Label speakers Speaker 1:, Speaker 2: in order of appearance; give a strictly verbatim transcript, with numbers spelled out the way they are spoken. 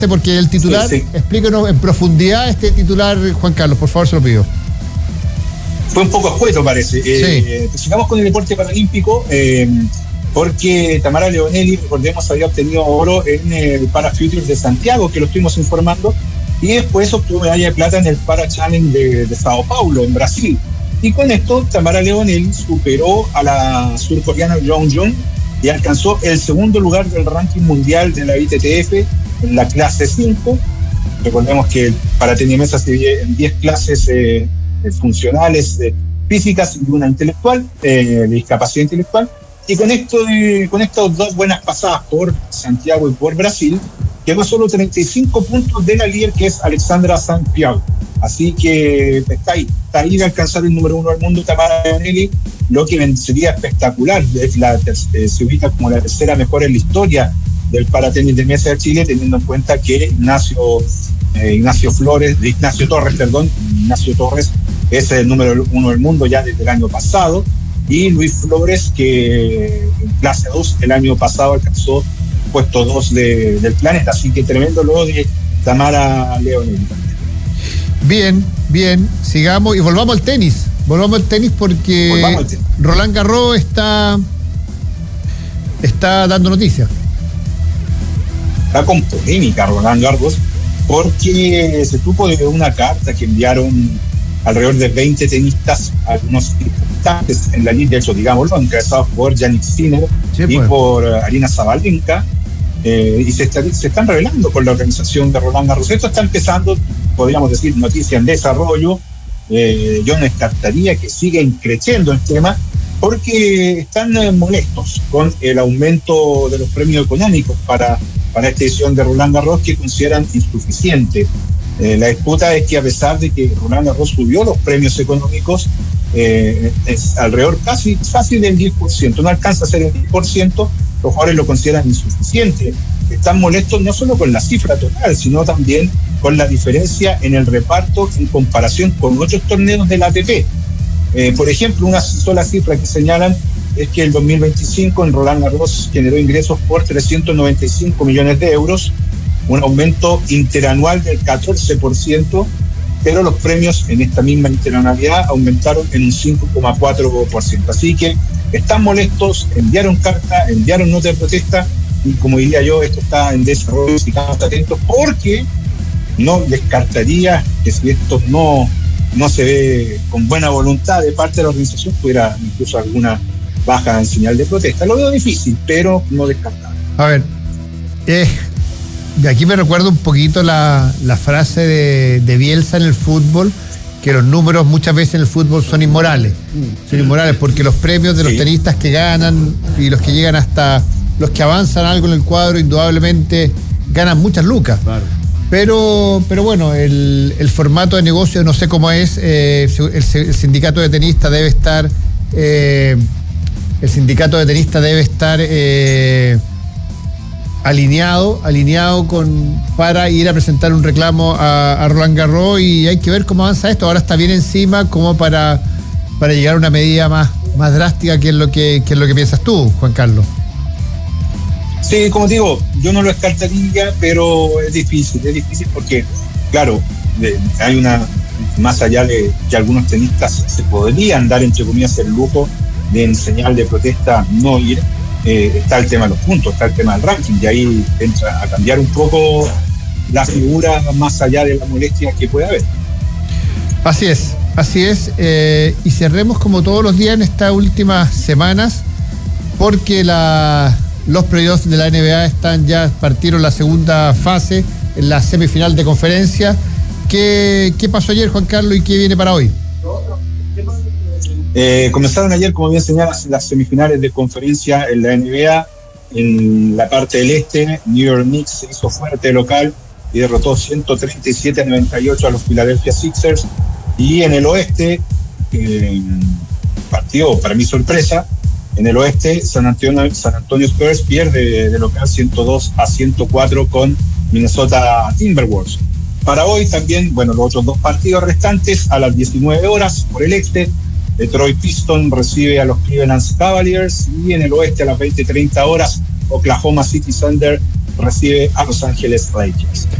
Speaker 1: porque el titular, sí, sí. Explíquenos en profundidad este titular, Juan Carlos, por favor, se lo pido.
Speaker 2: Fue un poco escueto, parece. Sí. Eh, sigamos con el deporte paralímpico, eh, porque Tamara Leonelli, recordemos, había obtenido oro en el Para Futures de Santiago, que lo estuvimos informando, y después obtuvo medalla de plata en el Para Challenge de, de Sao Paulo, en Brasil. Y con esto, Tamara Leonelli superó a la surcoreana Jong Jung y alcanzó el segundo lugar del ranking mundial de la I T T F en la clase cinco. Recordemos que el paratenis mesa se divide en diez clases eh, funcionales, eh, físicas y una intelectual, eh, de discapacidad intelectual. Y con esto, eh, con estas dos buenas pasadas por Santiago y por Brasil, quedó solo treinta y cinco puntos de la líder, que es Alexandra Santiago. Así que está ahí, está ahí de alcanzar el número uno del mundo, Tamara Leonelli, lo que sería espectacular. Es la, eh, se ubica como la tercera mejor en la historia del paratenis de mesa de Chile, teniendo en cuenta que Ignacio, eh, Ignacio Flores, Ignacio Torres, perdón, Ignacio Torres es el número uno del mundo ya desde el año pasado, y Luis Flores, que en clase dos el año pasado alcanzó puesto dos de, del planeta. Así que tremendo lo de Tamara Leonelli.
Speaker 1: Bien, bien, sigamos y volvamos al tenis. Volvamos al tenis porque al tenis. Roland Garros está, está dando noticias.
Speaker 2: Está con polémica Roland Garros, porque se supo de una carta que enviaron alrededor de veinte tenistas, algunos importantes en la línea, de hecho, digámoslo, encabezados por Jannik Sinner, sí, y pues. por Arina Sabalenka, eh, y se, está, se están revelando con la organización de Roland Garros. Esto está empezando, podríamos decir, noticia en desarrollo. Eh, yo no descartaría que siga creciendo el tema, porque están eh, molestos con el aumento de los premios económicos para, para esta edición de Roland Garros, que consideran insuficiente. Eh, la disputa es que, a pesar de que Roland Garros subió los premios económicos, eh, es alrededor casi, casi del diez por ciento, no alcanza a ser el diez por ciento, los jugadores lo consideran insuficiente. Están molestos no solo con la cifra total, sino también con la diferencia en el reparto en comparación con otros torneos del A T P. Eh, por ejemplo, una sola cifra que señalan es que el dos mil veinticinco en Roland Garros generó ingresos por trescientos noventa y cinco millones de euros, un aumento interanual del catorce por ciento, pero los premios en esta misma interanualidad aumentaron en un cinco coma cuatro por ciento. Así que están molestos, enviaron carta, enviaron nota de protesta, y como diría yo, esto está en desarrollo, y estamos atentos, porque no descartaría que si esto no, no se ve con buena voluntad de parte de la organización, pudiera incluso alguna baja en señal de protesta. Lo veo difícil, pero no descartable.
Speaker 1: A ver, eh, de aquí me recuerda un poquito la, la frase de, de Bielsa en el fútbol, que los números muchas veces en el fútbol son inmorales. Son inmorales porque los premios de los sí. tenistas que ganan y los que llegan hasta los que avanzan algo en el cuadro, indudablemente ganan muchas lucas. Claro. Pero, pero bueno, el, el formato de negocio no sé cómo es. Eh, el, el sindicato de tenistas debe estar, eh, el sindicato de tenistas debe estar eh, alineado, alineado con para ir a presentar un reclamo a, a Roland Garros, y hay que ver cómo avanza esto. Ahora está bien encima como para, para llegar a una medida más, más drástica, que es lo que, que es lo que piensas tú, Juan Carlos.
Speaker 2: Sí, como te digo, yo no lo descartaría, pero es difícil, es difícil porque, claro, de, hay una, más allá de que algunos tenistas se podrían dar, entre comillas, el lujo de en señal de protesta no ir, eh, está el tema de los puntos, está el tema del ranking, y ahí entra a cambiar un poco la figura más allá de la molestia que puede haber.
Speaker 1: Así es, así es, eh, y cerremos como todos los días en estas últimas semanas, porque la... los playoffs de la N B A están ya, partieron la segunda fase, en la semifinal de conferencia. ¿Qué, qué pasó ayer, Juan Carlos, y qué viene para hoy?
Speaker 2: Eh, comenzaron ayer, como bien señalas, las semifinales de conferencia en la N B A. En la parte del este, New York Knicks se hizo fuerte local y derrotó ciento treinta y siete a noventa y ocho a los Philadelphia Sixers. Y en el oeste, eh, partido para mi sorpresa, en el oeste, San Antonio, San Antonio Spurs pierde de, de local ciento dos a ciento cuatro con Minnesota Timberwolves. Para hoy también, bueno, los otros dos partidos restantes, a las diecinueve horas por el este, Detroit Pistons recibe a los Cleveland Cavaliers, y en el oeste a las veinte treinta horas, Oklahoma City Thunder recibe a Los Ángeles Lakers.